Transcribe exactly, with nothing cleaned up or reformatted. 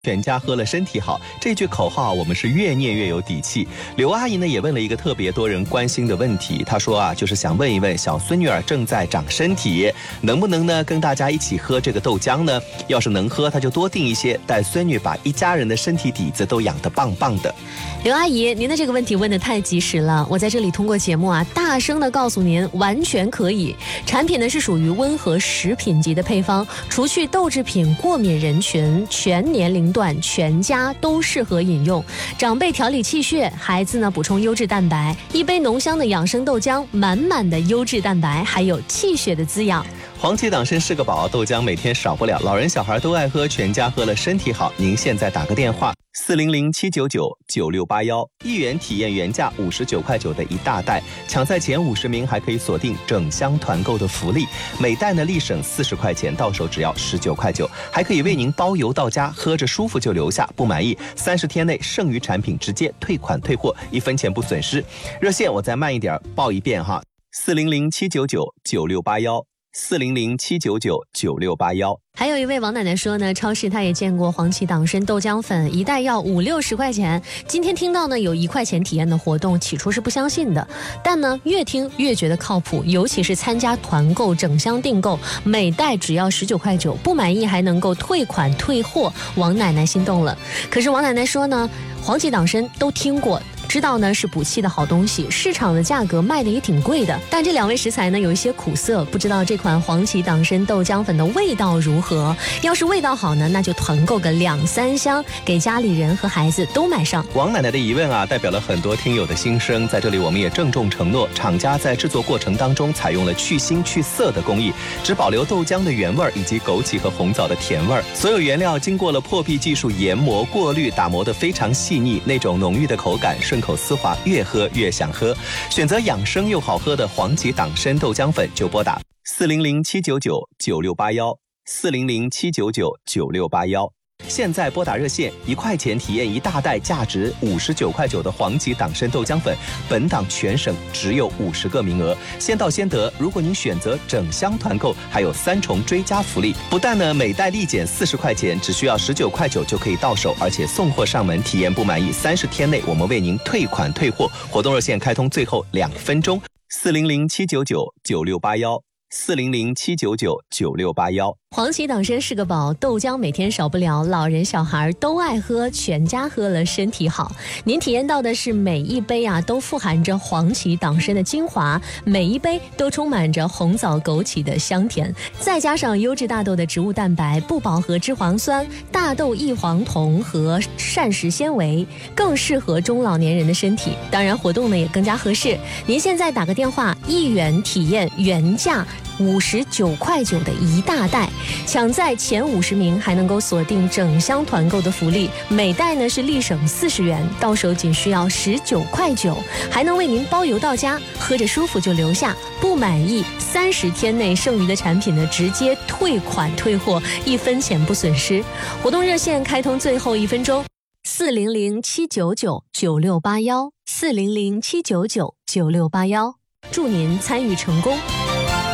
全家喝了身体好，这句口号我们是越念越有底气。刘阿姨呢也问了一个特别多人关心的问题，她说啊，就是想问一问小孙女儿正在长身体，能不能呢跟大家一起喝这个豆浆呢？要是能喝，她就多订一些，带孙女把一家人的身体底子都养得棒棒的。 刘阿姨，您的这个问题问得太及时了，我在这里通过节目啊，大声的告诉您，完全可以。产品呢是属于温和食品级的配方，除去豆制品过敏人群，全年龄段全家都适合饮用。长辈调理气血，孩子呢补充优质蛋白，一杯浓香的养生豆浆，满满的优质蛋白，还有气血的滋养。 黄芪党参是个宝，豆浆每天少不了，老人小孩都爱喝，全家喝了身体好。您现在打个电话四零零七九九九六八一，一元体验原价五十九块九的一大袋，抢在前五十名还可以锁定整箱团购的福利，每袋呢立省四十块钱，到手只要十九块九，还可以为您包邮到家，喝着舒服就留下，不满意三十天内剩余产品直接退款退货，一分钱不损失。热线我再慢一点报一遍哈，四零零七九九九六八一。四零零七九九九六八一。 还有一位王奶奶说呢，超市她也见过黄芪党参豆浆粉，一袋要五六十块钱。今天听到呢有一块钱体验的活动，起初是不相信的，但呢越听越觉得靠谱，尤其是参加团购整箱订购，每袋只要十九块九，不满意还能够退款退货，王奶奶心动了。可是王奶奶说呢，黄芪党参都听过，知道呢是补气的好东西，市场的价格卖的也挺贵的，但这两味食材呢有一些苦涩，不知道这款黄芪党参豆浆粉的味道如何。要是味道好呢，那就团购个两三箱，给家里人和孩子都买上。 王奶奶的疑问啊，代表了很多听友的心声，在这里我们也郑重承诺，厂家在制作过程当中采用了去腥去涩的工艺，只保留豆浆的原味以及枸杞和红枣的甜味，所有原料经过了破壁技术研磨过滤，打磨得非常细腻，那种浓郁的口感，顺口丝滑，越喝越想喝。选择养生又好喝的黄芪党参豆浆粉，就拨打四零零七九九九六八一，四零零七九九九六八一。现在拨打热线，一块钱体验一大袋价值五十九块九的黄芪党参豆浆粉，本档全省只有五十个名额，先到先得。如果您选择整箱团购，还有三重追加福利，不但呢每袋立减四十块钱，只需要十九块九就可以到手，而且送货上门，体验不满意三十天内我们为您退款退货。活动热线开通最后两分钟，四零零七九九九六八一，四零零七九九九六八一。 黄芪党参是个宝，豆浆每天少不了，老人小孩都爱喝，全家喝了身体好。您体验到的是每一杯啊都富含着黄芪党参的精华，每一杯都充满着红枣枸杞的香甜，再加上优质大豆的植物蛋白、不饱和脂肪酸、大豆异黄酮和膳食纤维，更适合中老年人的身体。当然活动呢也更加合适，您现在打个电话，一元体验原价五十九块九的一大袋，抢在前五十名还能够锁定整箱团购的福利，每袋呢是立省四十元，到手仅需要十九块九，还能为您包邮到家，喝着舒服就留下，不满意三十天内剩余的产品呢直接退款退货，一分钱不损失。活动热线开通最后一分钟，四零零七九九九六八一，四零零七九九九六八一，祝您参与成功。